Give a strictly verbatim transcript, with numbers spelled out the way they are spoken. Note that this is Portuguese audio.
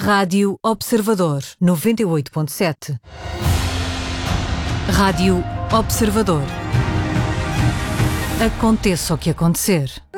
Rádio Observador, noventa e oito ponto sete. Rádio Observador. Aconteça o que acontecer.